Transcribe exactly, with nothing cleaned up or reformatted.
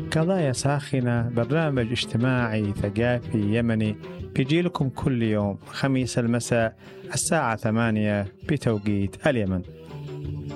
قضايا ساخنة، برنامج اجتماعي ثقافي يمني بيجي لكم كل يوم خميس المساء الساعة ثمانية بتوقيت اليمن.